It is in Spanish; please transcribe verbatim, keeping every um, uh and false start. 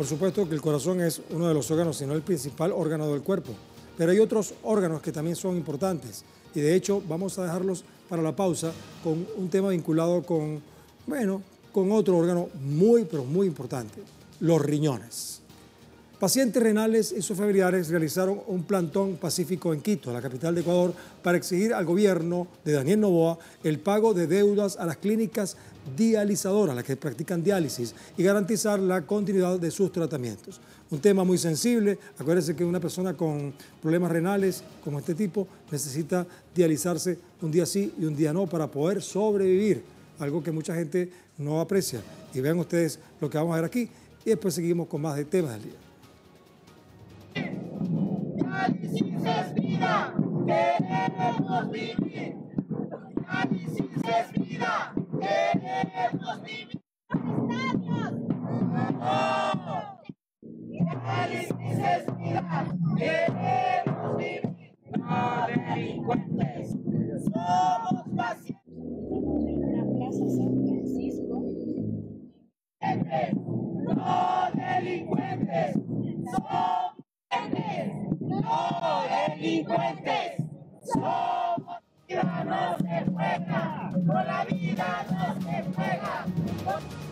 Por supuesto que el corazón es uno de los órganos, si no el principal órgano del cuerpo. Pero hay otros órganos que también son importantes. Y de hecho vamos a dejarlos para la pausa con un tema vinculado con, bueno, con otro órgano muy, pero muy importante, los riñones. Pacientes renales y sus familiares realizaron un plantón pacífico en Quito, la capital de Ecuador, para exigir al gobierno de Daniel Noboa el pago de deudas a las clínicas dializadoras, las que practican diálisis, y garantizar la continuidad de sus tratamientos. Un tema muy sensible. Acuérdense que una persona con problemas renales como este tipo necesita dializarse un día sí y un día no para poder sobrevivir, algo que mucha gente no aprecia. Y vean ustedes lo que vamos a ver aquí y después seguimos con más de temas del día. Diálisis es vida, queremos vivir. Diálisis es vida, queremos vivir. Diálisis es vida, queremos vivir. No delincuentes, somos pacientes. En la Plaza San Francisco. No delincuentes, somos no delincuentes, somos vida, no se juega, con la vida no se juega.